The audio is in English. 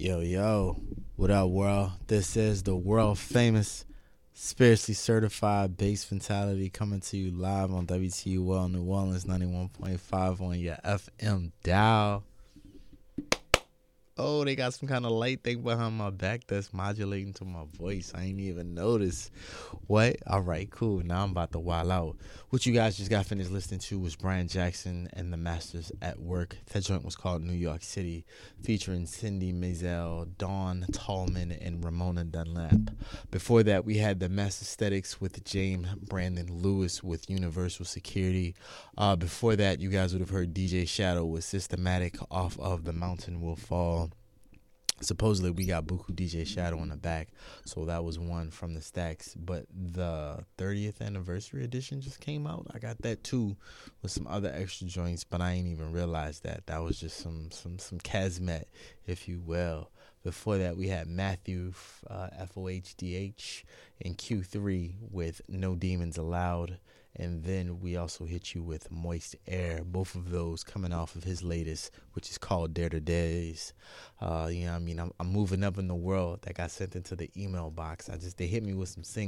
Yo, what up, world? This is the world famous, spiritually certified bass fatality coming to you live on WTUL New Orleans 91.5 on your FM dial. Oh, they got some kind of light thing behind my back that's modulating to my voice. I ain't even noticed. What? All right, cool. Now I'm about to wild out. What you guys just got finished listening to was Brian Jackson and the Masters at Work. That joint was called New York City, featuring Cindy Mazel, Dawn Tallman, and Ramona Dunlap. Before that, we had the Mass Aesthetics with James Brandon Lewis with Universal Security. Before that, you guys would have heard DJ Shadow with Systematic off of The Mountain Will Fall. Supposedly we got Buku DJ Shadow in the back, so that was one from the stacks. But the 30th anniversary edition just came out. I got that too with some other extra joints, but I ain't even realized that. That was just some Kazmet, if you will. Before that, we had Matthew FOHDH in Q3 with No Demons Allowed. And then we also hit you with Moist Air, both of those coming off of his latest, which is called Dare to Days. You know what I mean? I'm moving up in the world. That got sent into the email box. They hit me with some singles.